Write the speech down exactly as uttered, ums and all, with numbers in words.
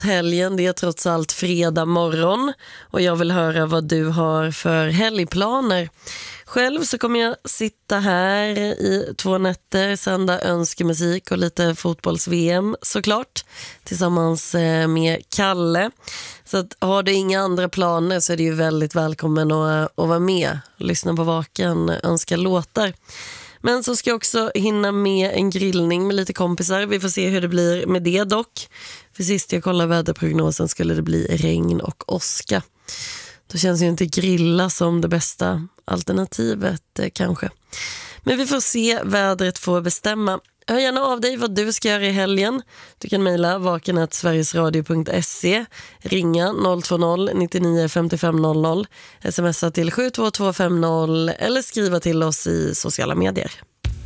Helgen, det är trots allt fredag morgon och jag vill höra vad du har för helgplaner. Själv så kommer jag sitta här i två nätter, sända önskemusik och lite fotbolls-V M såklart, tillsammans med Kalle. Så att, har du inga andra planer så är det ju väldigt välkommen att, att vara med, lyssna på Vaken, önska låtar. Men så ska jag också hinna med en grillning med lite kompisar. Vi får se hur det blir med det dock. För sist jag kollade väderprognosen skulle det bli regn och åska. Då känns ju inte grilla som det bästa alternativet eh, kanske. Men vi får se, vädret får bestämma. Hör gärna av dig vad du ska göra i helgen. Du kan mejla vaken at sverigesradio punkt se, ringa noll två noll nittionio femtiofem noll noll, smsa till sju två två fem noll eller skriva till oss i sociala medier.